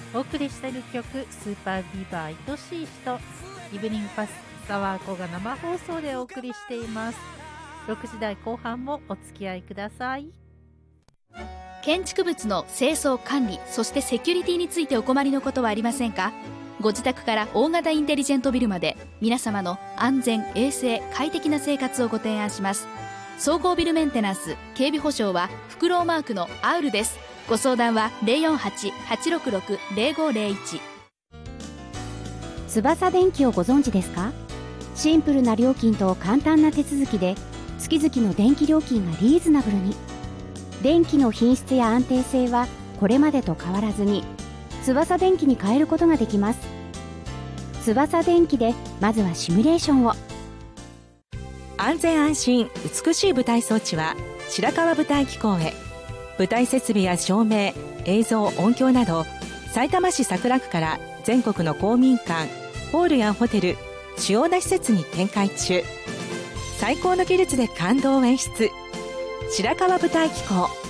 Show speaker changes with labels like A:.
A: お送りしている曲、スーパービバー愛しい人、イブニングパス沢子が生放送でお送りしています。6時台後半もお付き合いください。
B: 建築物の清掃管理、そしてセキュリティについてお困りのことはありませんか？ご自宅から大型インテリジェントビルまで、皆様の安全衛生快適な生活をご提案します。総合ビルメンテナンス警備保障はフクロウマークのアウルです。ご相談は 048-866-0501。
C: 翼電機をご存知ですか？シンプルな料金と簡単な手続きで月々の電気料金がリーズナブルに。電気の品質や安定性はこれまでと変わらずに翼電機に変えることができます。翼電機でまずはシミュレーションを。
D: 安全安心美しい舞台装置は白川舞台機構へ。舞台設備や照明、映像、音響などさいたま市桜区から全国の公民館、ホールやホテル、主要な施設に展開中。最高の技術で感動を演出。白川舞台機構。